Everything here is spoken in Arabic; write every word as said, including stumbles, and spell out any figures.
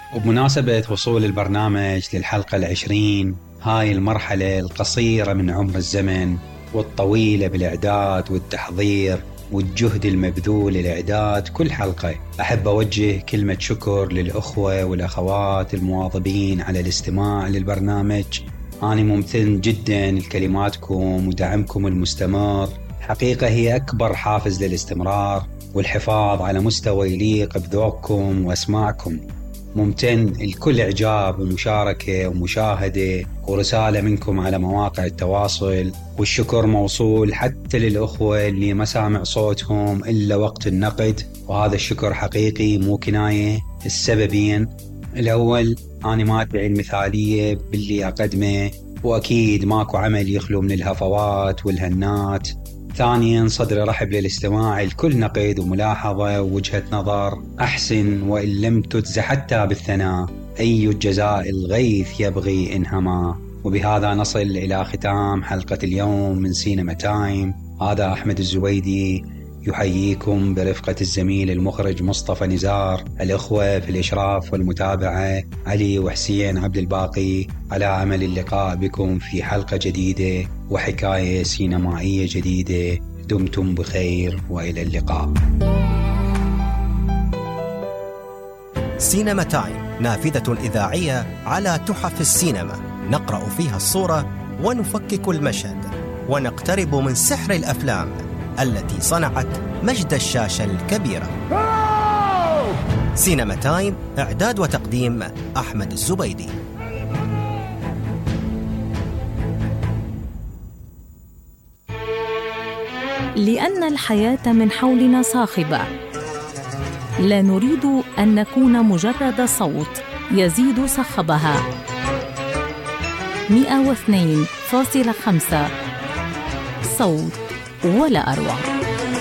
وبمناسبة وصول البرنامج للحلقة العشرين، هاي المرحلة القصيرة من عمر الزمن والطويلة بالإعداد والتحضير والجهد المبذول للإعداد كل حلقة، أحب أوجه كلمة شكر للأخوة والأخوات المواظبين على الاستماع للبرنامج. أنا ممتن جدا لكلماتكم ودعمكم المستمر، حقيقة هي أكبر حافز للاستمرار والحفاظ على مستوى يليق بذوقكم وأسماعكم. ممتن لكل إعجاب ومشاركة ومشاهدة ورسالة منكم على مواقع التواصل، والشكر موصول حتى للأخوة اللي ما سامع صوتهم إلا وقت النقد، وهذا الشكر حقيقي مو كناية. السببين: الأول، أنا ما أدعي المثالية باللي أقدمه، وأكيد ماكو عمل يخلو من الهفوات والهنات. ثانياً، صدري رحب للاستماع لكل نقد وملاحظة ووجهة نظر، أحسن وإن لم تجز حتى بالثناء، أي الجزاء الغيث يبغي إنهما. وبهذا نصل إلى ختام حلقة اليوم من سينما تايم. هذا أحمد الزبيدي يحييكم برفقة الزميل المخرج مصطفى نزار، الأخوة في الإشراف والمتابعة علي وحسين عبد الباقي، على أمل اللقاء بكم في حلقة جديدة وحكاية سينمائية جديدة. دمتم بخير وإلى اللقاء. سينما تايم نافذة إذاعية على تحف السينما، نقرأ فيها الصورة ونفكك المشهد ونقترب من سحر الأفلام التي صنعت مجد الشاشة الكبيرة. سينما تايم، إعداد وتقديم أحمد الزبيدي. لأن الحياة من حولنا صاخبة، لا نريد أن نكون مجرد صوت يزيد صخبها. مئة واثنين فاصلة خمسة، صوت ولا أروع.